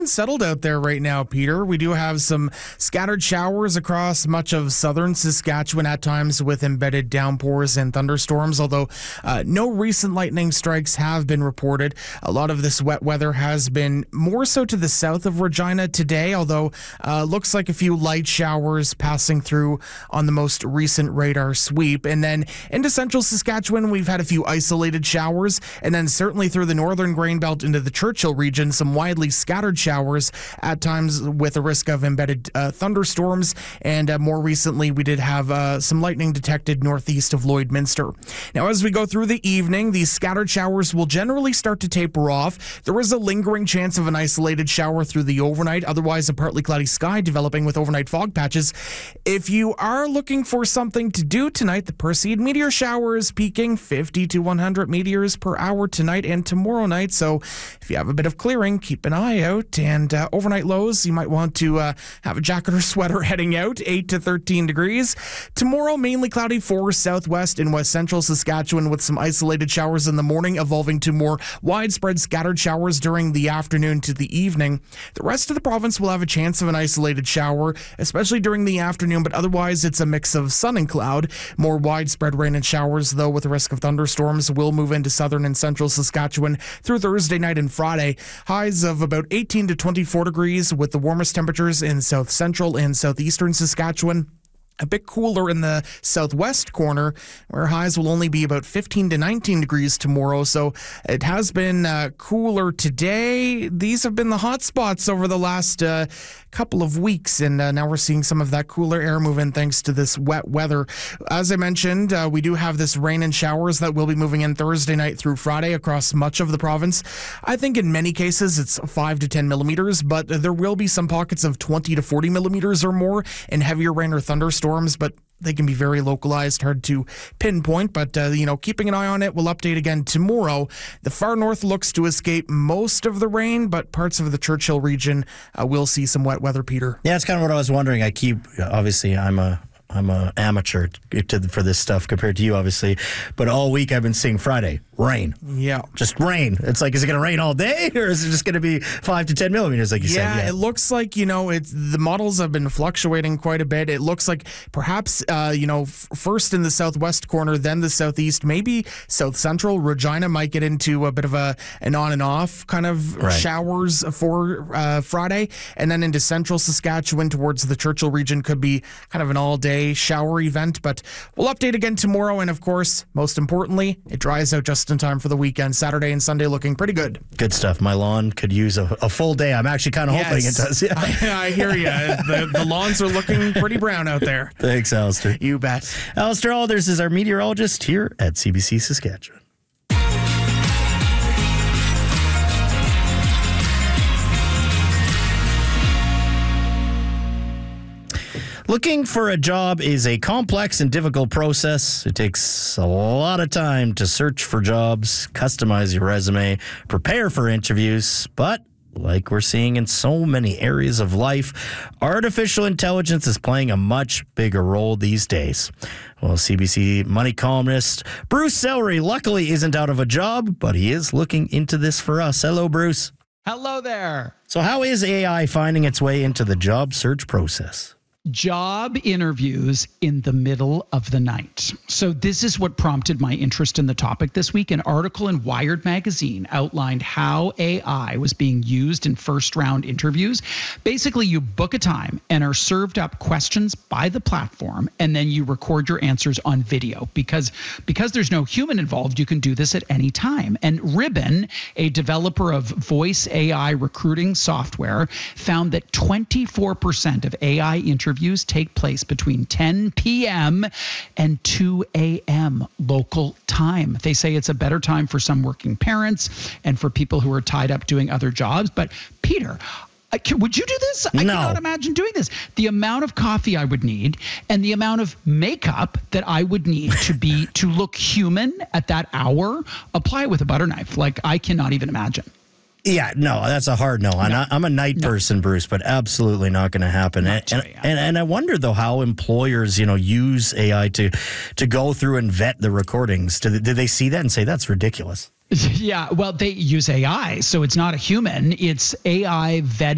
Settled out there right now, Peter. We do have some scattered showers across much of southern Saskatchewan at times with embedded downpours and thunderstorms, although no recent lightning strikes have been reported. A lot of this wet weather has been more so to the south of Regina today, although looks like a few light showers passing through on the most recent radar sweep. And then into central Saskatchewan, we've had a few isolated showers, and then certainly through the northern grain belt into the Churchill region, some widely scattered showers at times with a risk of embedded thunderstorms, and more recently we did have some lightning detected northeast of Lloydminster. Now, as we go through the evening, these scattered showers will generally start to taper off. There is a lingering chance of an isolated shower through the overnight, otherwise a partly cloudy sky developing with overnight fog patches. If you are looking for something to do tonight, the Perseid meteor shower is peaking 50 to 100 meteors per hour tonight and tomorrow night, so if you have a bit of clearing, keep an eye out. And overnight lows, you might want to have a jacket or sweater heading out, 8 to 13 degrees. Tomorrow, mainly cloudy for southwest and west central Saskatchewan with some isolated showers in the morning, evolving to more widespread scattered showers during the afternoon to the evening. The rest of the province will have a chance of an isolated shower, especially during the afternoon, but otherwise it's a mix of sun and cloud. More widespread rain and showers, though, with a risk of thunderstorms, will move into southern and central Saskatchewan through Thursday night and Friday. Highs of about 18 to 24 degrees with the warmest temperatures in south central and southeastern Saskatchewan. A bit cooler in the southwest corner, where highs will only be about 15 to 19 degrees tomorrow. So it has been cooler today. These have been the hot spots over the last couple of weeks, and now we're seeing some of that cooler air move in thanks to this wet weather. As I mentioned, we do have this rain and showers that will be moving in Thursday night through Friday across much of the province. I think in many cases it's 5 to 10 millimeters, but there will be some pockets of 20 to 40 millimeters or more in heavier rain or thunderstorms, but they can be very localized, hard to pinpoint, but, keeping an eye on it. We'll update again tomorrow. The far north looks to escape most of the rain, but parts of the Churchill region will see some wet weather, Peter. Yeah, it's kind of what I was wondering. Obviously, I'm a amateur for this stuff compared to you, obviously. But all week I've been seeing Friday, rain. Yeah. Just rain. It's like, is it going to rain all day, or is it just going to be 5 to 10 millimeters, like you said? Yeah, it looks like, the models have been fluctuating quite a bit. It looks like perhaps, first in the southwest corner, then the southeast, maybe south central. Regina might get into a bit of an on and off kind of showers for Friday. And then into central Saskatchewan towards the Churchill region could be kind of an all-day shower event, but we'll update again tomorrow. And of course, most importantly, it dries out just in time for the weekend. Saturday and Sunday looking pretty good. Good stuff. My lawn could use a full day. I'm actually kind of hoping it does. Yeah. I hear you. The lawns are looking pretty brown out there. Thanks, Alistair. You bet. Alistair Alders is our meteorologist here at CBC Saskatchewan. Looking for a job is a complex and difficult process. It takes a lot of time to search for jobs, customize your resume, prepare for interviews, but like we're seeing in so many areas of life, artificial intelligence is playing a much bigger role these days. Well, CBC Money columnist Bruce Sellery luckily isn't out of a job, but he is looking into this for us. Hello, Bruce. Hello there. So how is AI finding its way into the job search process? Job interviews in the middle of the night. So this is what prompted my interest in the topic this week. An article in Wired magazine outlined how AI was being used in first-round interviews. Basically, you book a time and are served up questions by the platform, and then you record your answers on video. Because there's no human involved, you can do this at any time. And Ribbon, a developer of voice AI recruiting software, found that 24% of AI interviews take place between 10 p.m. and 2 a.m. local time. They say it's a better time for some working parents and for people who are tied up doing other jobs. But Peter, would you do this? I cannot imagine doing this. The amount of coffee I would need and the amount of makeup that I would need to look human at that hour, apply with a butter knife. Like, I cannot even imagine. Yeah, no, that's a hard no. I'm a night person, Bruce, but absolutely not going to happen. And I wonder, though, how employers, use AI to go through and vet the recordings. Do they see that and say, that's ridiculous? Yeah, well, they use AI, so it's not a human. It's AI vetted.